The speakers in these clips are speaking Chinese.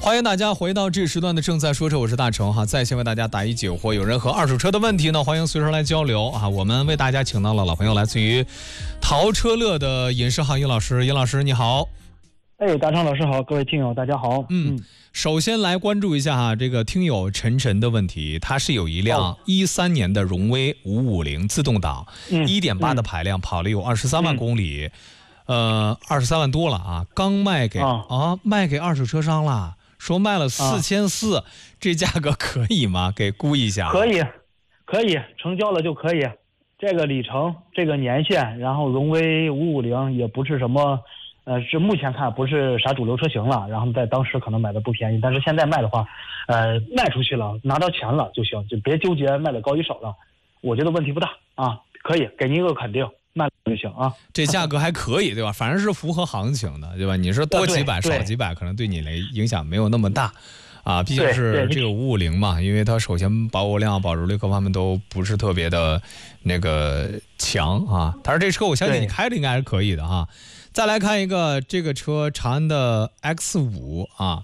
欢迎大家回到这时段的正在说车，我是大成哈，在线为大家答疑解惑。有任何二手车的问题呢，欢迎随时来交流啊。我们为大家请到了老朋友，来自于淘车乐的尹世航尹老师。尹老师你好。 大成老师好，各位听友大家好。 首先来关注一下哈，这个听友晨晨的问题，他是有一辆13年的荣威550自动挡，1.8的排量，跑了有23万公里，23万多了啊，刚卖给卖给二手车商了，说卖了4400，这价格可以吗？给估一下。 可以，成交了就可以。这个里程，这个年限，然后荣威550也不是什么。是目前看不是啥主流车型了，然后在当时可能买的不便宜，但是现在卖的话，卖出去了拿到钱了就行，就别纠结卖的高与少了，我觉得问题不大啊，可以给您一个肯定，卖了就行啊。 这价格还可以对吧？反正是符合行情的对吧？你是多几百少几百，可能对你来影响没有那么大啊，毕竟是这个550嘛，因为它首先保有量、保值率各方面都不是特别的那个强啊，但是这车我相信你开的应该还是可以的哈。再来看一个这个车，长安的 X5 啊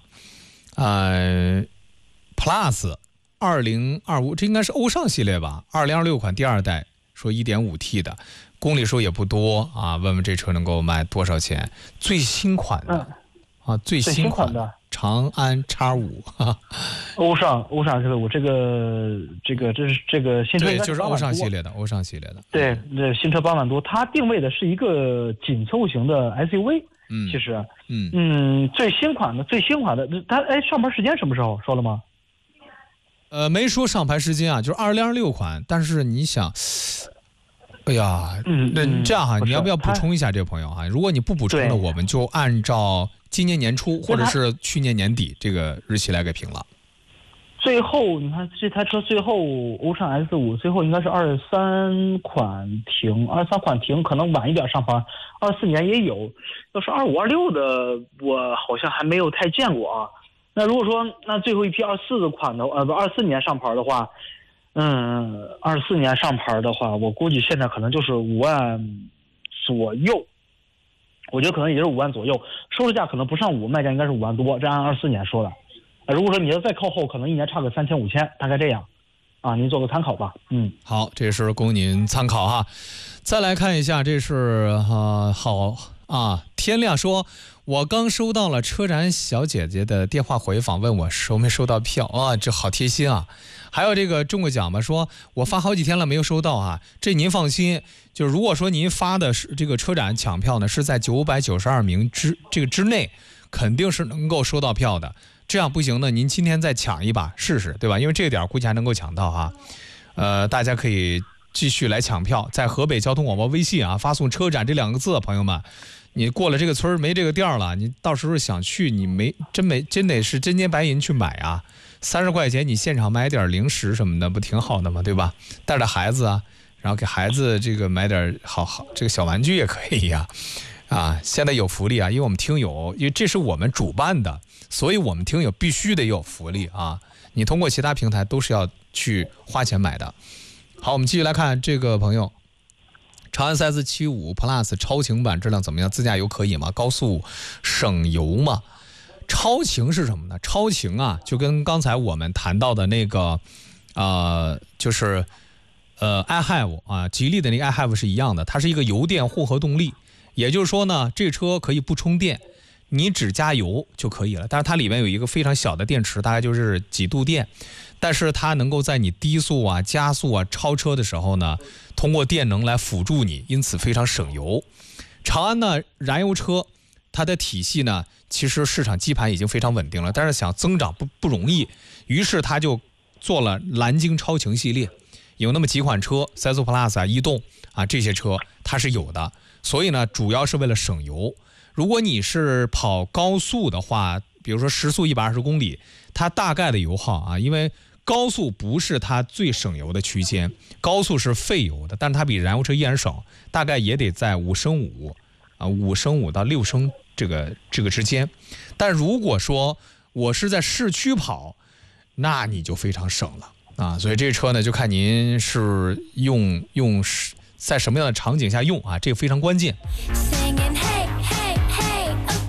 ，Plus 2025，这应该是欧尚系列吧？2026款第2代，说 1.5T 的，公里数也不多啊。问问这车能够卖多少钱？最新款的最新款的长安 X5 欧尚 X5，这个新车对，就是欧尚系列的， 对，这新车8万多，它定位的是一个紧凑型的 SUV，其实，最新款的，它上牌时间什么时候说了吗？ 没说上牌时间啊，就是2026款，但是你想。哎呀，那这样哈，你要不要补充一下这个朋友哈？如果你不补充呢，我们就按照今年年初或者是去年年底这个日期来给评了。 最后你看这台车最后欧尚 S5 最后应该是23款停，可能晚一点上牌，24年也有。要是25、26的，我好像还没有太见过啊。那如果说那最后一批24款的24年上牌的话。24年上牌的话，我估计现在可能就是5万左右，我觉得可能也就是5万左右，收市价可能不上5，卖价应该是5万多，这按24年说的。如果说你要再靠后，可能一年差个3000、5000，大概这样，啊，您做个参考吧。 好，这是供您参考哈。再来看一下，这是好啊，天亮说。我刚收到了车展小姐姐的电话回访，问我收没收到票啊，这好贴心啊！还有这个中过奖吧，说我发好几天了没有收到啊，这您放心，就是如果说您发的是这个车展抢票呢，是在992名之内，肯定是能够收到票的。这样不行呢，您今天再抢一把试试，对吧？因为这个点估计还能够抢到哈。大家可以继续来抢票，在河北交通广播微信啊发送车展这2个字，朋友们。你过了这个村没这个店了，你到时候想去，你真得是真金白银去买啊！30块钱你现场买点零食什么的，不挺好的吗？对吧？带着孩子啊，然后给孩子这个买点好这个小玩具也可以呀。现在有福利啊，因为我们听友，因为这是我们主办的，所以我们听友必须得有福利啊！你通过其他平台都是要去花钱买的。好，我们继续来看这个朋友。长安475 Plus 超情版质量怎么样？自驾游可以吗？高速省油吗？超情是什么呢？超情啊，就跟刚才我们谈到的那个，就是iHave 啊，吉利的那个 iHave 是一样的，它是一个油电混合动力，也就是说呢，这车可以不充电，你只加油就可以了。但是它里面有一个非常小的电池，大概就是几度电。但是它能够在你低速啊、加速啊、超车的时候呢，通过电能来辅助你，因此非常省油。长安呢，燃油车它的体系呢，其实市场基盘已经非常稳定了，但是想增长不容易，于是它就做了蓝鲸超情系列，有那么几款车，3速 Plus 啊、逸动啊这些车它是有的，所以呢，主要是为了省油。如果你是跑高速的话，比如说时速120公里，它大概的油耗啊，因为高速不是它最省油的区间，高速是费油的，但是它比燃油车依然省，大概也得在5升5啊，5升5到6升这个之间。但如果说我是在市区跑，那你就非常省了啊。所以这车呢，就看您是用在什么样的场景下用啊，这个非常关键。好。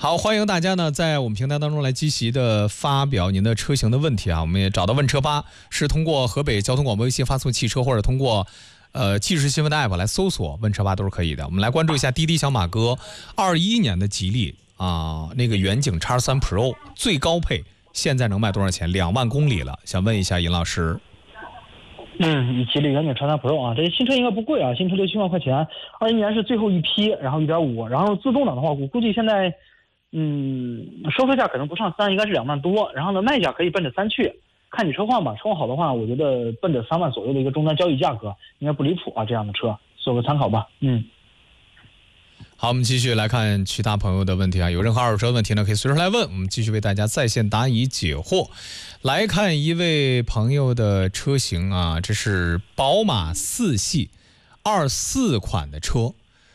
好，欢迎大家呢在我们平台当中来积极的发表您的车型的问题啊。我们也找到问车吧，是通过河北交通广播微信发送汽车，或者通过即时新闻的 app 来搜索问车吧都是可以的。我们来关注一下滴滴小马哥21年的吉利啊，那个远景 X3 Pro 最高配现在能卖多少钱？2万公里了，想问一下尹老师。 吉利远景 X3 Pro 啊，这新车应该不贵啊，新车6-7万块钱，21年是最后一批，然后 1.5， 然后自动挡的话，我估计现在收费价可能不上3，应该是2万多，然后呢卖价可以奔着3去，看你车况吧，车况好的话，我觉得奔着3万左右的一个终端交易价格应该不离谱啊，这样的车做个参考吧。 好，我们继续来看其他朋友的问题啊，有任何二手车问题呢，可以随时来问，我们继续为大家在线答疑解惑。来看一位朋友的车型啊，这是宝马4系24款的车，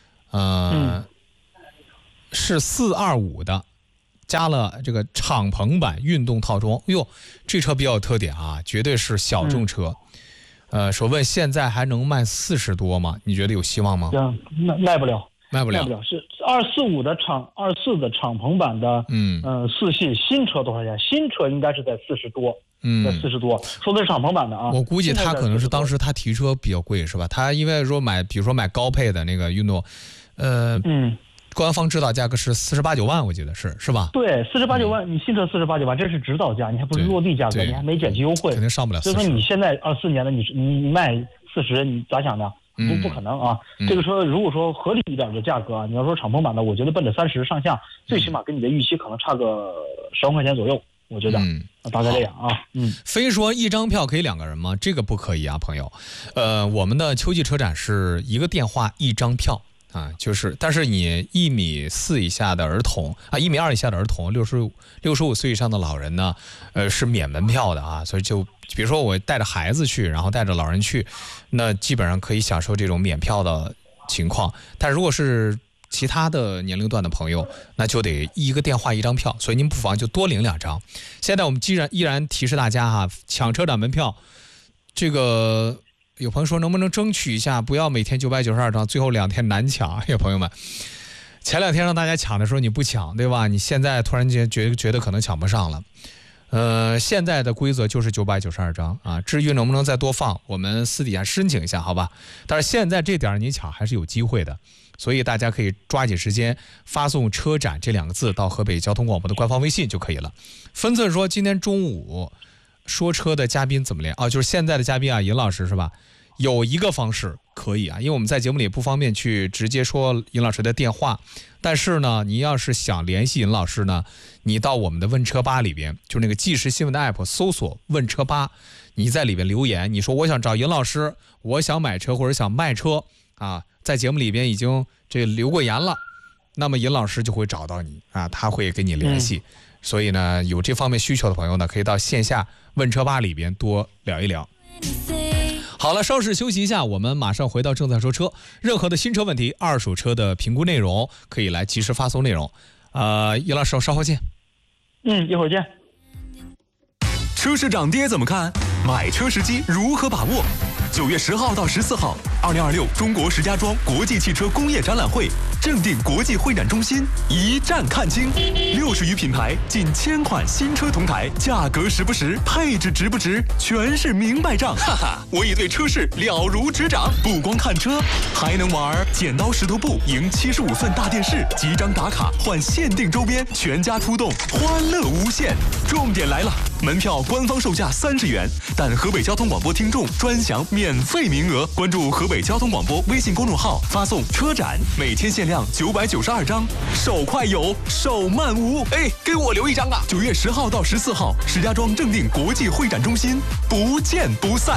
是425的，加了这个敞篷版运动套装。哟，这车比较有特点啊，绝对是小众车。说问现在还能卖40多吗？你觉得有希望吗？ 卖不了。是245的24的敞篷版的4系新车多少钱？新车应该是在40多，在40多。说的是敞篷版的啊。 我估计他可能是当时他提车比较贵，是吧？他因为说比如说买高配的那个运动，官方指导价格是48、9万，我记得是吧？ 对，48、9万，你新车48、9万，这是指导价，你还不是落地价格，你还没减去优惠， 肯定上不了40。 所以说你现在24年的你卖40，你咋想的？不可能啊！这个车如果说合理一点的价格，你要说敞篷版的，我觉得奔着30上下，最起码跟你的预期可能差个10万块钱左右，我觉得大概这样啊。 非说一张票可以2个人吗？这个不可以啊，朋友。我们的秋季车展是一个电话一张票啊，但是你1.4米以下的儿童啊，1.2米以下的儿童，65岁以上的老人呢，是免门票的啊，所以就比如说我带着孩子去，然后带着老人去，那基本上可以享受这种免票的情况。但如果是其他的年龄段的朋友，那就得一个电话一张票，所以您不妨就多领2张。现在我们依然提示大家哈，抢车展门票，这个有朋友说能不能争取一下，不要每天992张，最后2天难抢。哎呀，朋友们，前2天让大家抢的时候你不抢，对吧？你现在突然间觉得可能抢不上了。现在的规则就是992张啊，至于能不能再多放，我们私底下申请一下，好吧？但是现在这点你抢还是有机会的，所以大家可以抓紧时间发送车展这2个字到河北交通广播的官方微信就可以了。分寸说今天中午说车的嘉宾怎么样啊？就是现在的嘉宾啊，尹老师是吧？有一个方式可以啊，因为我们在节目里不方便去直接说尹老师的电话，但是呢，你要是想联系尹老师呢，你到我们的问车吧里边，就那个即时新闻的 app 搜索问车吧，你在里边留言，你说我想找尹老师，我想买车或者想卖车啊，在节目里边已经留过言了，那么尹老师就会找到你啊，他会跟你联系。所以呢，有这方面需求的朋友呢，可以到线下问车吧里边多聊一聊。好了，稍事休息一下，我们马上回到正在说车。任何的新车问题、二手车的评估内容，可以来及时发送内容。尹老师，稍后见。 一会儿见。 车市涨跌怎么看？买车时机如何把握？9月10号到14号，2026中国石家庄国际汽车工业展览会正定国际会展中心一站看清，60余品牌，近1000款新车同台，价格实不实，配置值不值，全是明白账。哈哈，我已对车市了如指掌，不光看车，还能玩剪刀石头布赢75寸大电视，集章打卡换限定周边，全家出动，欢乐无限。重点来了，门票官方售价30元，但河北交通广播听众专享免费名额。关注河北交通广播微信公众号，发送车展，每天限量992张，手快有，手慢无。哎，给我留1张啊！9月10号到14号，石家庄正定国际会展中心，不见不散。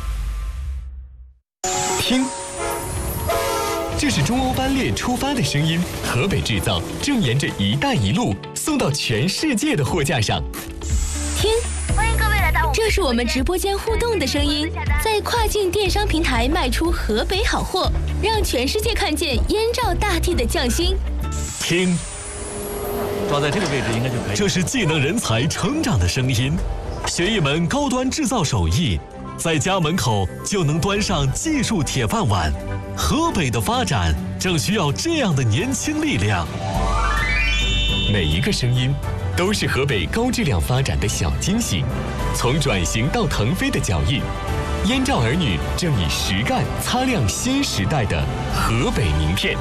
听，这是中欧班列出发的声音，河北制造正沿着“一带一路”送到全世界的货架上。 听，欢迎各位来到这是我们直播间互动的声音，在跨境电商平台卖出河北好货，让全世界看见燕赵大地的匠心。 听， 抓在这个位置应该就可以。 这是技能人才成长的声音，学一门高端制造手艺，在家门口就能端上技术铁饭碗。河北的发展正需要这样的年轻力量。 每一个声音都是河北高质量发展的小惊喜。从转型到腾飞的脚印，燕赵儿女正以实干擦亮新时代的河北名片。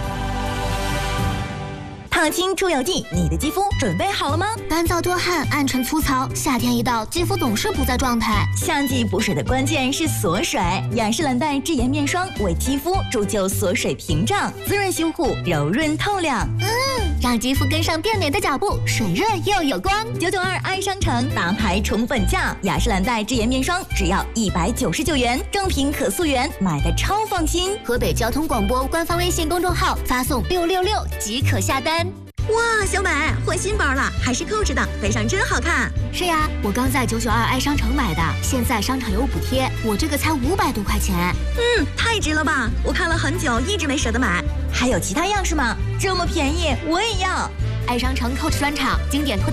烫青出油剂，你的肌肤准备好了吗？ 干燥多汗、暗沉粗糙，夏天一到，肌肤总是不在状态。 夏季补水的关键是锁水，雅诗兰黛智妍面霜为肌肤铸就锁水屏障，滋润修护，柔润透亮。 让肌肤跟上变美的脚步，水润又有光。 992爱商城大牌宠粉价，雅诗兰黛智妍面霜只要199元，正品可溯源，买的超放心。 河北交通广播官方微信公众号发送666即可下单。 哇，小美换新包了，还是扣着的，背上真好看。 是呀，我刚在992爱商城买的，现在商场有补贴，我这个才500多块钱。 太值了吧！我看了很久，一直没舍得买。还有其他样式吗？这么便宜，我也要。 爱商城 Coach 专场经典